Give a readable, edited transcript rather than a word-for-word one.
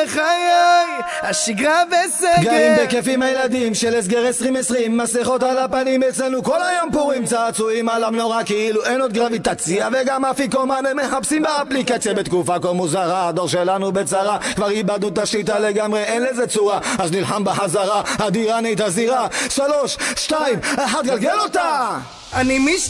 בחיי, השגרה בסגר. גרים בכיף עם הילדים של הסגר 2020, מסכות על הפנים אצלנו כל היום פורים, צעצועים על המנורה כאילו אין עוד גרביטציה, וגם אפיקומן הם מחפשים באפליקציה. בתקופה כה מוזרה, הדור שלנו בצרה, כבר איבדנו את השיטה לגמרי, אין לזה צורה, אז נלחם בחזרה, הדירה נהיית הזירה. 3, 2, 1, גלגל אותה. אני